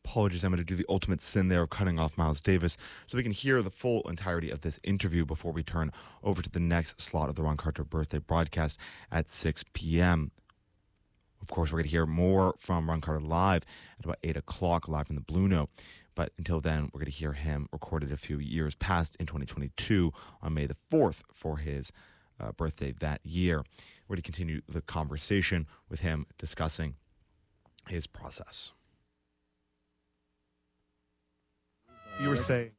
Apologies, I'm going to do the ultimate sin there of cutting off Miles Davis so we can hear the full entirety of this interview before we turn over to the next slot of the Ron Carter birthday broadcast at 6 p.m. Of course, we're going to hear more from Ron Carter live at about 8 o'clock, live from the Blue Note. But until then, we're going to hear him recorded a few years past in 2022 on May the 4th for his birthday that year. We're going to continue the conversation with him discussing his process. You were saying